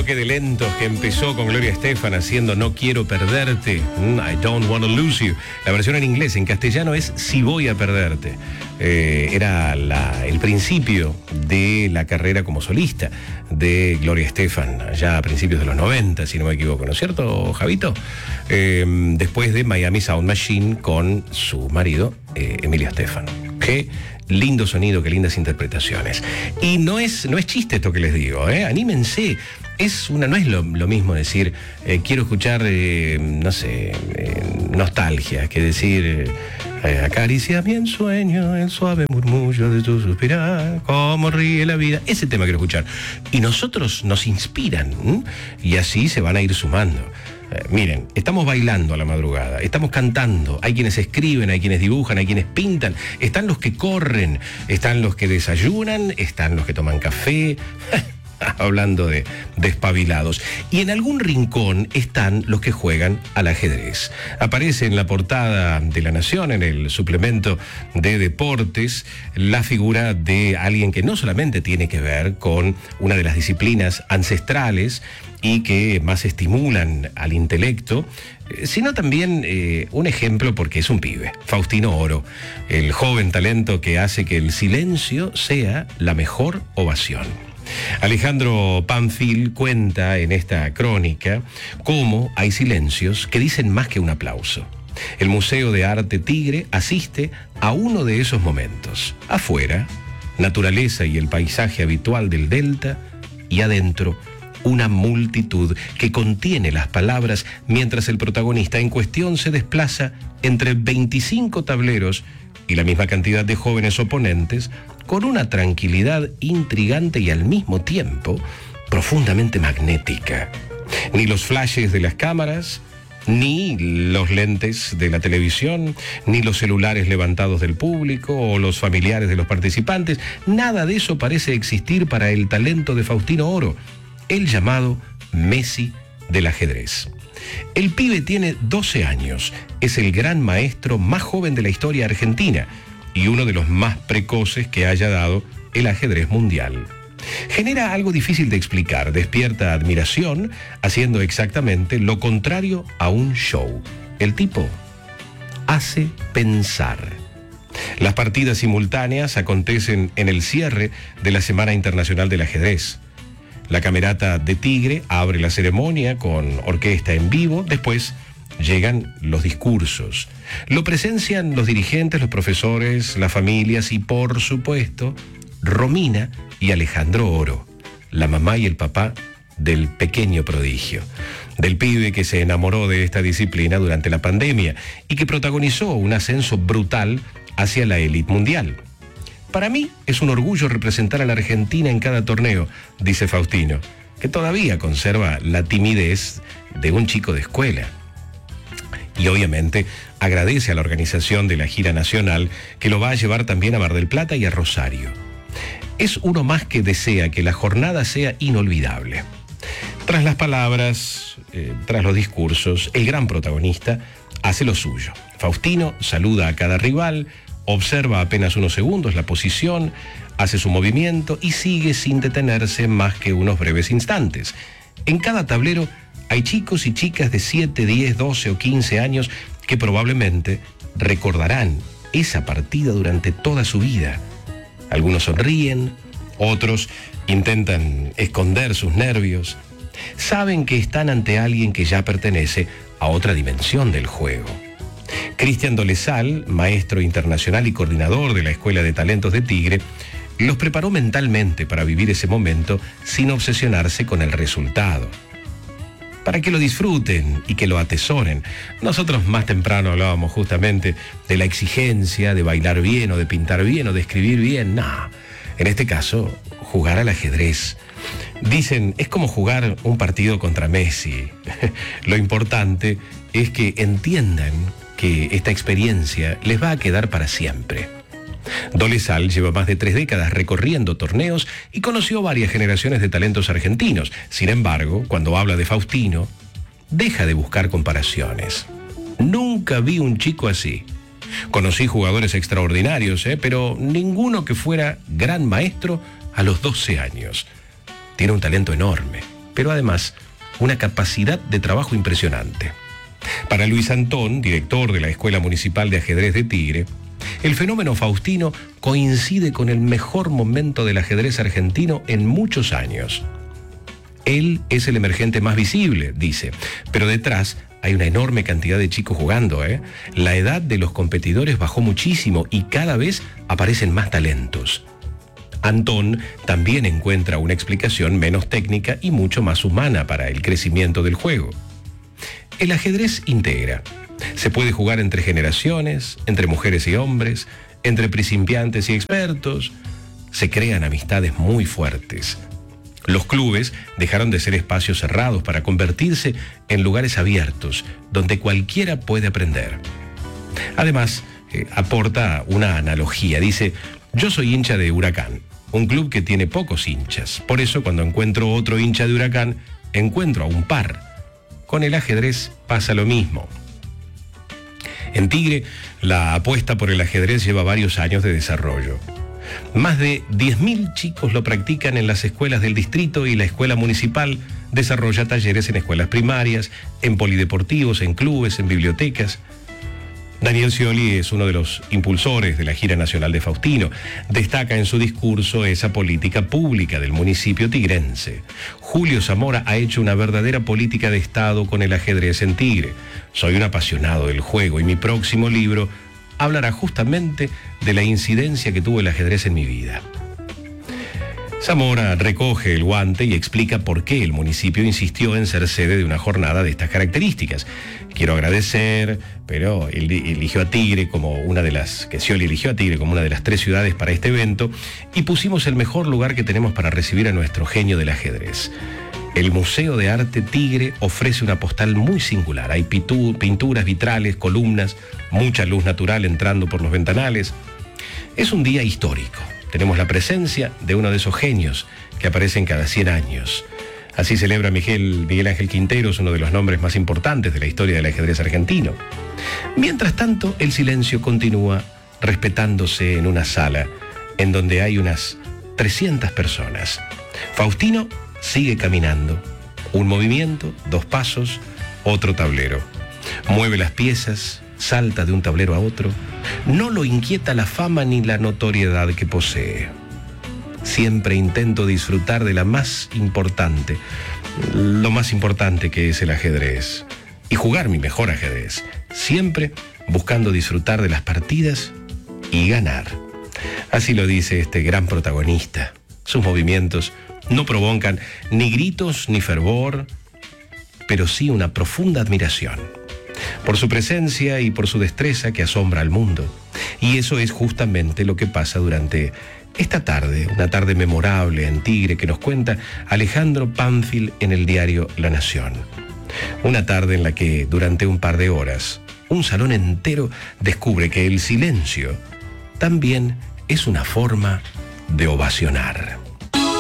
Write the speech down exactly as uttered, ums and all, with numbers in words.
bloque de lentos que empezó con Gloria Estefan haciendo No Quiero Perderte, mm, I Don't Wanna Lose You. La versión en inglés, en castellano es Si Voy a Perderte. Eh, era la, el principio de la carrera como solista de Gloria Estefan, ya a principios de los noventa, si no me equivoco, ¿no es cierto, Javito? Eh, después de Miami Sound Machine con su marido, eh, Emilio Estefan. Qué lindo sonido, qué lindas interpretaciones. Y no es, no es chiste esto que les digo, ¿eh? Anímense. Es una, no es lo, lo mismo decir, eh, quiero escuchar, eh, no sé, eh, nostalgia, que decir, eh, acaricia mi ensueño, el suave murmullo de tu suspirar, cómo ríe la vida. Ese tema quiero escuchar. Y nosotros nos inspiran, ¿m? Y así se van a ir sumando. Eh, miren, estamos bailando a la madrugada, estamos cantando, hay quienes escriben, hay quienes dibujan, hay quienes pintan, están los que corren, están los que desayunan, están los que toman café, hablando de despabilados. Y en algún rincón están los que juegan al ajedrez. Aparece en la portada de La Nación, en el suplemento de deportes, la figura de alguien que no solamente tiene que ver con una de las disciplinas ancestrales y que más estimulan al intelecto, sino también eh, un ejemplo porque es un pibe, Faustino Oro, el joven talento que hace que el silencio sea la mejor ovación. Alejandro Panfil cuenta en esta crónica cómo hay silencios que dicen más que un aplauso. El Museo de Arte Tigre asiste a uno de esos momentos. Afuera, naturaleza y el paisaje habitual del delta, y adentro, una multitud que contiene las palabras mientras el protagonista en cuestión se desplaza entre veinticinco tableros y la misma cantidad de jóvenes oponentes con una tranquilidad intrigante y al mismo tiempo profundamente magnética. Ni los flashes de las cámaras, ni los lentes de la televisión, ni los celulares levantados del público o los familiares de los participantes, nada de eso parece existir para el talento de Faustino Oro, el llamado Messi del ajedrez. El pibe tiene doce años, es el gran maestro más joven de la historia argentina y uno de los más precoces que haya dado el ajedrez mundial. Genera algo difícil de explicar, despierta admiración, haciendo exactamente lo contrario a un show. El tipo hace pensar. Las partidas simultáneas acontecen en el cierre de la Semana Internacional del Ajedrez. La Camerata de Tigre abre la ceremonia con orquesta en vivo, después llegan los discursos. Lo presencian los dirigentes, los profesores, las familias y, por supuesto, Romina y Alejandro Oro, la mamá y el papá del pequeño prodigio, del pibe que se enamoró de esta disciplina durante la pandemia y que protagonizó un ascenso brutal hacia la élite mundial. Para mí es un orgullo representar a la Argentina en cada torneo, dice Faustino, que todavía conserva la timidez de un chico de escuela. Y obviamente agradece a la organización de la gira nacional que lo va a llevar también a Mar del Plata y a Rosario. Es uno más que desea que la jornada sea inolvidable. Tras las palabras, eh, tras los discursos, el gran protagonista hace lo suyo. Faustino saluda a cada rival, observa apenas unos segundos la posición, hace su movimiento y sigue sin detenerse más que unos breves instantes. En cada tablero hay chicos y chicas de siete, diez, doce o quince años que probablemente recordarán esa partida durante toda su vida. Algunos sonríen, otros intentan esconder sus nervios. Saben que están ante alguien que ya pertenece a otra dimensión del juego. Cristian Dolezal, maestro internacional y coordinador de la Escuela de Talentos de Tigre, los preparó mentalmente para vivir ese momento sin obsesionarse con el resultado. Para que lo disfruten y que lo atesoren. Nosotros más temprano hablábamos justamente de la exigencia de bailar bien o de pintar bien o de escribir bien. No, en este caso, jugar al ajedrez. Dicen, es como jugar un partido contra Messi. Lo importante es que entiendan que esta experiencia les va a quedar para siempre. Dolezal lleva más de tres décadas recorriendo torneos y conoció varias generaciones de talentos argentinos. Sin embargo, cuando habla de Faustino, deja de buscar comparaciones. Nunca vi un chico así. Conocí jugadores extraordinarios, ¿eh? pero ninguno que fuera gran maestro a los doce años. Tiene un talento enorme, pero además una capacidad de trabajo impresionante. Para Luis Antón, director de la Escuela Municipal de Ajedrez de Tigre, el fenómeno Faustino coincide con el mejor momento del ajedrez argentino en muchos años. Él es el emergente más visible, dice, pero detrás hay una enorme cantidad de chicos jugando, ¿eh? La edad de los competidores bajó muchísimo y cada vez aparecen más talentos. Antón también encuentra una explicación menos técnica y mucho más humana para el crecimiento del juego. El ajedrez integra. Se puede jugar entre generaciones, entre mujeres y hombres, entre principiantes y expertos. Se crean amistades muy fuertes. Los clubes dejaron de ser espacios cerrados para convertirse en lugares abiertos, donde cualquiera puede aprender. Además, eh, aporta una analogía. Dice, yo soy hincha de Huracán, un club que tiene pocos hinchas. Por eso, cuando encuentro otro hincha de Huracán, encuentro a un par. Con el ajedrez pasa lo mismo. En Tigre, la apuesta por el ajedrez lleva varios años de desarrollo. Más de diez mil chicos lo practican en las escuelas del distrito y la escuela municipal desarrolla talleres en escuelas primarias, en polideportivos, en clubes, en bibliotecas. Daniel Scioli es uno de los impulsores de la gira nacional de Faustino. Destaca en su discurso esa política pública del municipio tigrense. Julio Zamora ha hecho una verdadera política de Estado con el ajedrez en Tigre. Soy un apasionado del juego y mi próximo libro hablará justamente de la incidencia que tuvo el ajedrez en mi vida. Zamora recoge el guante y explica por qué el municipio insistió en ser sede de una jornada de estas características. Quiero agradecer, pero él eligió a Tigre como una de las, que Scioli eligió a Tigre como una de las tres ciudades para este evento y pusimos el mejor lugar que tenemos para recibir a nuestro genio del ajedrez. El Museo de Arte Tigre ofrece una postal muy singular. Hay pitu, pinturas, vitrales, columnas, mucha luz natural entrando por los ventanales. Es un día histórico. Tenemos la presencia de uno de esos genios que aparecen cada cien años. Así celebra Miguel, Miguel Ángel Quinteros, uno de los nombres más importantes de la historia del ajedrez argentino. Mientras tanto, el silencio continúa respetándose en una sala en donde hay unas trescientas personas. Faustino sigue caminando. Un movimiento, dos pasos, otro tablero. Mueve las piezas, salta de un tablero a otro. No lo inquieta la fama ni la notoriedad que posee. Siempre intento disfrutar de la más importante, lo más importante que es el ajedrez, y jugar mi mejor ajedrez, siempre buscando disfrutar de las partidas y ganar. Así lo dice este gran protagonista. Sus movimientos no provocan ni gritos ni fervor, pero sí una profunda admiración por su presencia y por su destreza que asombra al mundo. Y eso es justamente lo que pasa durante esta tarde, una tarde memorable en Tigre que nos cuenta Alejandro Pánfil en el diario La Nación. Una tarde en la que durante un par de horas un salón entero descubre que el silencio también es una forma de ovacionar.